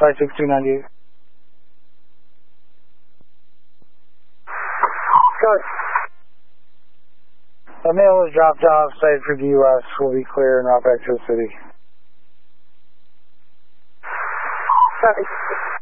56298. Good. The mail was dropped off. Site for DUS will be clear and route back to the city. Copy.